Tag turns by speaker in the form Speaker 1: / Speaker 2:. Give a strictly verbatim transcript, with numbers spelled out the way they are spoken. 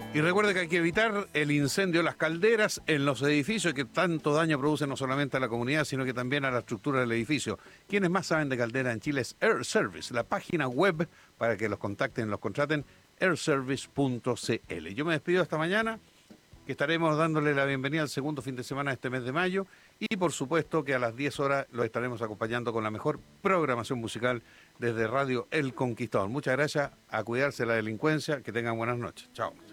Speaker 1: Y recuerde que hay que evitar el incendio de las calderas en los edificios que tanto daño producen no solamente a la comunidad, sino que también a la estructura del edificio. Quienes más saben de caldera en Chile es Air Service, la página web para que los contacten, los contraten, air service punto c l. Yo me despido hasta mañana, que estaremos dándole la bienvenida al segundo fin de semana de este mes de mayo, y por supuesto que a las diez horas lo estaremos acompañando con la mejor programación musical desde Radio El Conquistador. Muchas gracias, a cuidarse de la delincuencia, que tengan buenas noches. Chao.